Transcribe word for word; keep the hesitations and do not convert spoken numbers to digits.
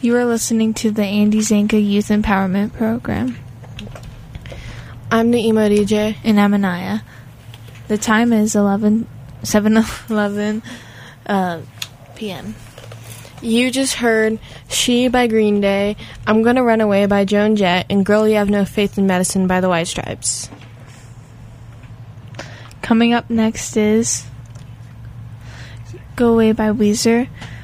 You are listening to the Andy Zanka Youth Empowerment Program. I'm the emo D J. And I'm Anaya. The time is eleven, seven eleven uh, p.m. You just heard She by Green Day, I'm Gonna Run Away by Joan Jett, and Girl You Have No Faith in Medicine by the White Stripes. Coming up next is Go Away by Weezer,